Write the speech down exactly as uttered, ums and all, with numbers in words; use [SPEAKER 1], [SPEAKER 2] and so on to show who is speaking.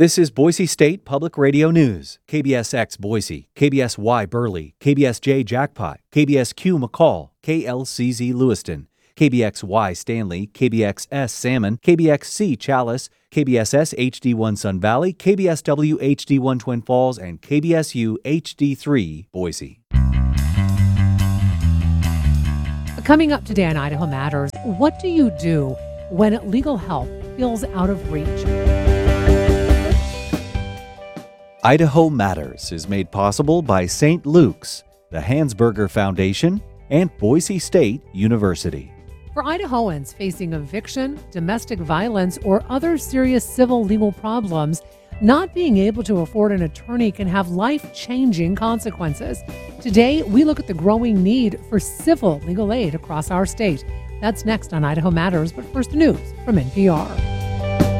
[SPEAKER 1] This is Boise State Public Radio News. K B S X Boise, K B S Y Burley, K B S J Jackpot, K B S Q McCall, K L C Z Lewiston, K B X Y Stanley, K B X S Salmon, K B X C Chalice, K B S S H D one Sun Valley, K B S W H D one Twin Falls, and K B S U H D three Boise.
[SPEAKER 2] Coming up today on Idaho Matters, what do you do when legal help feels out of reach?
[SPEAKER 1] Idaho Matters is made possible by Saint Luke's, the Hansberger Foundation, and Boise State University.
[SPEAKER 2] For Idahoans facing eviction, domestic violence, or other serious civil legal problems, not being able to afford an attorney can have life-changing consequences. Today, we look at the growing need for civil legal aid across our state. That's next on Idaho Matters, but first the news from N P R.